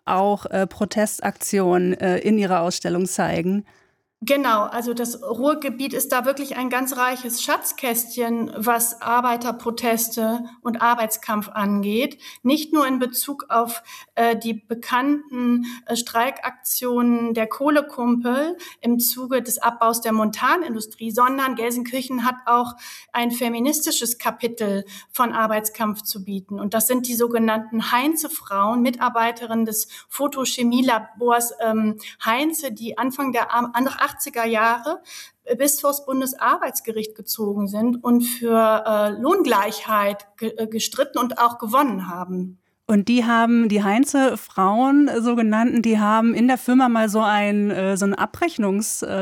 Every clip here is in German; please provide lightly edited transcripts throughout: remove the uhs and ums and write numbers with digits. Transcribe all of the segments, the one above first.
auch Protestaktionen in Ihrer Ausstellung zeigen. Genau, also das Ruhrgebiet ist da wirklich ein ganz reiches Schatzkästchen, was Arbeiterproteste und Arbeitskampf angeht. Nicht nur in Bezug auf die bekannten Streikaktionen der Kohlekumpel im Zuge des Abbaus der Montanindustrie, sondern Gelsenkirchen hat auch ein feministisches Kapitel von Arbeitskampf zu bieten. Und das sind die sogenannten Heinze-Frauen, Mitarbeiterinnen des Photochemielabors Heinze, die Anfang der 80er Jahre bis vor das Bundesarbeitsgericht gezogen sind und für Lohngleichheit gestritten und auch gewonnen haben. Und die Heinze-Frauen, sogenannten, die haben in der Firma mal so eine Abrechnung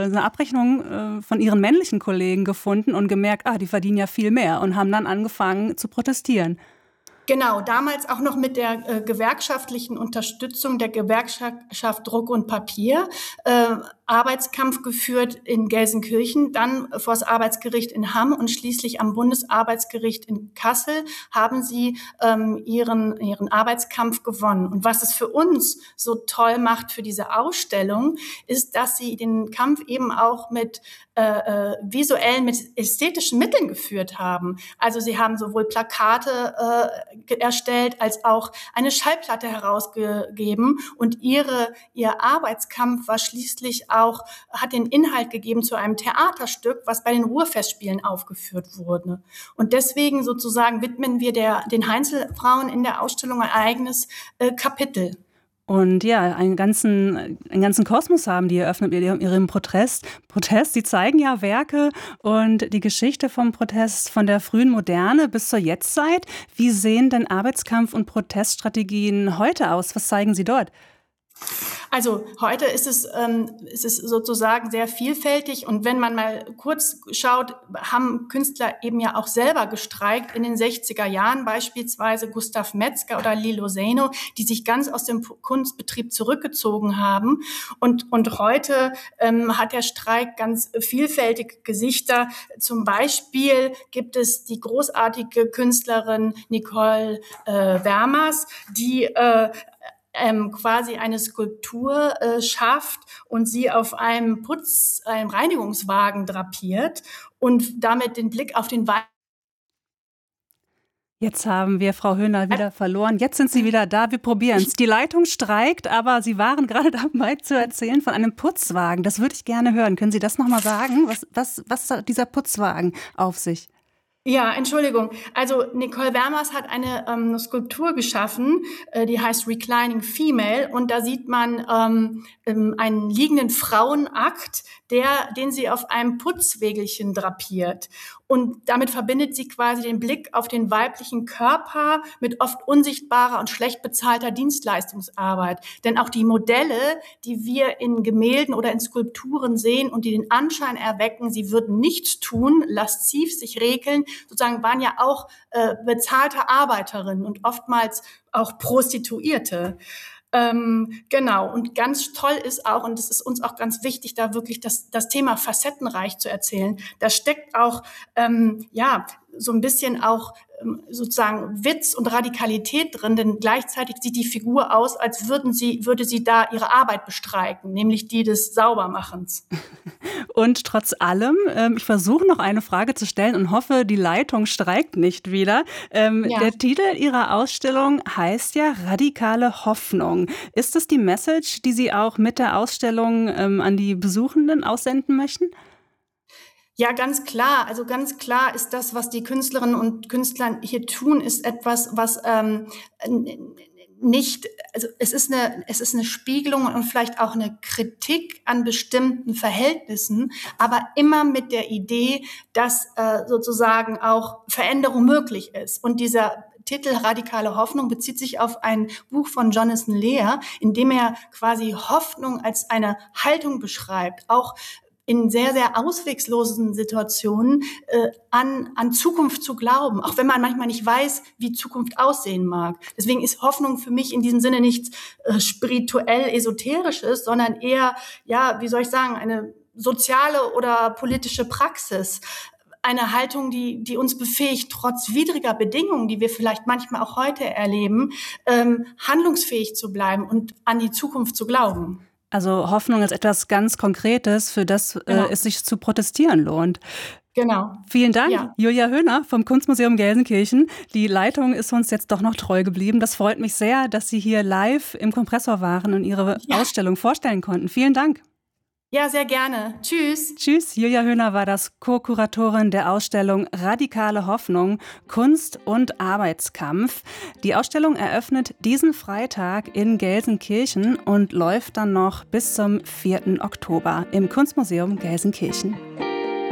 von ihren männlichen Kollegen gefunden und gemerkt, die verdienen ja viel mehr, und haben dann angefangen zu protestieren. Genau, damals auch noch mit der gewerkschaftlichen Unterstützung der Gewerkschaft Druck und Papier, Arbeitskampf geführt in Gelsenkirchen, dann vor das Arbeitsgericht in Hamm und schließlich am Bundesarbeitsgericht in Kassel haben sie ihren Arbeitskampf gewonnen. Und was es für uns so toll macht für diese Ausstellung, ist, dass sie den Kampf eben auch mit visuellen, mit ästhetischen Mitteln geführt haben. Also sie haben sowohl Plakate erstellt als auch eine Schallplatte herausgegeben, und ihr Arbeitskampf war schließlich auch, hat den Inhalt gegeben zu einem Theaterstück, was bei den Ruhrfestspielen aufgeführt wurde. Und deswegen sozusagen widmen wir den Heinzelfrauen in der Ausstellung ein eigenes Kapitel. Und ja, einen ganzen Kosmos haben die eröffnet mit ihrem Protest. Sie zeigen ja Werke und die Geschichte vom Protest von der frühen Moderne bis zur Jetztzeit. Wie sehen denn Arbeitskampf- und Proteststrategien heute aus? Was zeigen Sie dort? Also heute ist es sozusagen sehr vielfältig, und wenn man mal kurz schaut, haben Künstler eben ja auch selber gestreikt in den 60er Jahren, beispielsweise Gustav Metzger oder Lilo Zeno, die sich ganz aus dem Kunstbetrieb zurückgezogen haben. Und heute hat der Streik ganz vielfältige Gesichter. Zum Beispiel gibt es die großartige Künstlerin Nicole Wermers, die quasi eine Skulptur schafft und sie auf einem Reinigungswagen drapiert und damit den Blick auf den Wald. Jetzt haben wir Frau Höhner wieder verloren. Jetzt sind Sie wieder da. Wir probieren es. Die Leitung streikt, aber Sie waren gerade dabei zu erzählen von einem Putzwagen. Das würde ich gerne hören. Können Sie das nochmal sagen? Was hat dieser Putzwagen auf sich? Ja, Entschuldigung. Also Nicole Wermers hat eine Skulptur geschaffen, die heißt Reclining Female, und da sieht man einen liegenden Frauenakt, den sie auf einem Putzwägelchen drapiert. Und damit verbindet sie quasi den Blick auf den weiblichen Körper mit oft unsichtbarer und schlecht bezahlter Dienstleistungsarbeit. Denn auch die Modelle, die wir in Gemälden oder in Skulpturen sehen und die den Anschein erwecken, sie würden nichts tun, lasziv sich regeln, sozusagen waren ja auch bezahlte Arbeiterinnen und oftmals auch Prostituierte. Genau. Und ganz toll ist auch, und es ist uns auch ganz wichtig, da wirklich das Thema facettenreich zu erzählen. Da steckt auch, so ein bisschen auch sozusagen Witz und Radikalität drin, denn gleichzeitig sieht die Figur aus, als würde sie da ihre Arbeit bestreiken, nämlich die des Saubermachens. Und trotz allem, ich versuche noch eine Frage zu stellen und hoffe, die Leitung streikt nicht wieder. Der Titel Ihrer Ausstellung heißt ja Radikale Hoffnung. Ist das die Message, die Sie auch mit der Ausstellung an die Besuchenden aussenden möchten? Ja, ganz klar. Also ganz klar ist das, was die Künstlerinnen und Künstler hier tun, ist etwas, was nicht, also es ist eine Spiegelung und vielleicht auch eine Kritik an bestimmten Verhältnissen, aber immer mit der Idee, dass sozusagen auch Veränderung möglich ist. Und dieser Titel Radikale Hoffnung bezieht sich auf ein Buch von Jonathan Lear, in dem er quasi Hoffnung als eine Haltung beschreibt, auch in sehr, sehr ausweglosen Situationen an Zukunft zu glauben, auch wenn man manchmal nicht weiß, wie Zukunft aussehen mag. Deswegen ist Hoffnung für mich in diesem Sinne nichts spirituell-esoterisches, sondern eher, ja, wie soll ich sagen, eine soziale oder politische Praxis. eine Haltung, die uns befähigt, trotz widriger Bedingungen, die wir vielleicht manchmal auch heute erleben, handlungsfähig zu bleiben und an die Zukunft zu glauben. Also Hoffnung ist etwas ganz Konkretes, für das es sich zu protestieren lohnt. Genau. Vielen Dank, Julia Höhner vom Kunstmuseum Gelsenkirchen. Die Leitung ist uns jetzt doch noch treu geblieben. Das freut mich sehr, dass Sie hier live im Kompressor waren und Ihre Ausstellung vorstellen konnten. Vielen Dank. Ja, sehr gerne. Tschüss. Tschüss. Julia Höhner war das Co-Kuratorin der Ausstellung Radikale Hoffnung, Kunst und Arbeitskampf. Die Ausstellung eröffnet diesen Freitag in Gelsenkirchen und läuft dann noch bis zum 4. Oktober im Kunstmuseum Gelsenkirchen.